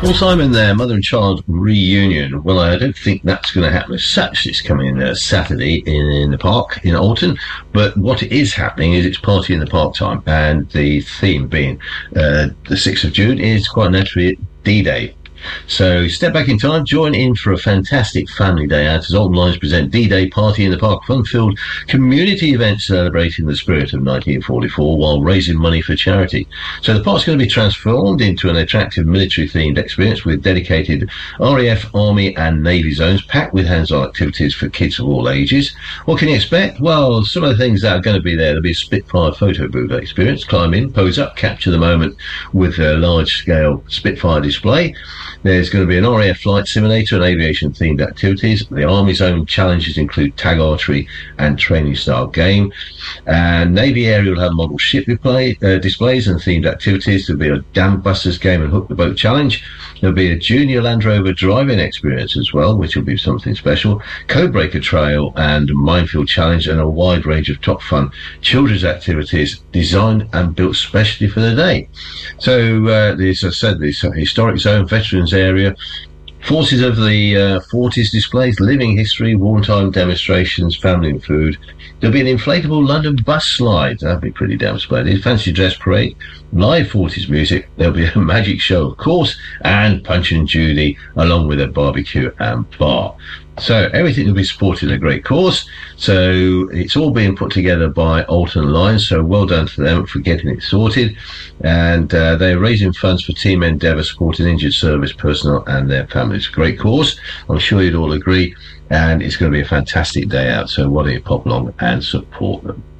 Well, Simon there, mother and child reunion. Well, I don't think that's going to happen as such. It's coming Saturday in the park in Alton. But what is happening is it's party in the park time. And the theme being the 6th of June is quite naturally D-Day. So step back in time, join in for a fantastic family day out as Alton Lions present D-Day Party in the Park, fun-filled community event celebrating the spirit of 1944 while raising money for charity. So the park's going to be transformed into an attractive military-themed experience with dedicated RAF, Army and Navy zones packed with hands-on activities for kids of all ages. What can you expect? Well, some of the things that are going to be there. There'll be a Spitfire photo booth experience, climb in, pose up, capture the moment with a large-scale Spitfire display. There's going to be an RAF flight simulator and aviation-themed activities. The Army's own challenges include tag archery and training-style game. And Navy area will have model ship displays and themed activities. There'll be a Dam Busters game and Hook the Boat challenge. There'll be a junior Land Rover driving experience as well, which will be something special. Codebreaker trail and minefield challenge, and a wide range of top fun children's activities designed and built specially for the day. So, as I said, this historic zone, veterans area, forces of the 40s displays, living history, wartime demonstrations, family and food. There'll be an inflatable London bus slide. That'd be pretty damn splendid. Fancy dress parade, live 40s music. There'll be a magic show, of course, and Punch and Judy, along with a barbecue and bar. So everything will be supported in a great cause. So it's all being put together by Alton Lions. So well done to them for getting it sorted. And they're raising funds for Team Endeavour, supporting injured service personnel and their families. Great cause. I'm sure you'd all agree. And it's going to be a fantastic day out. So why don't you pop along and support them?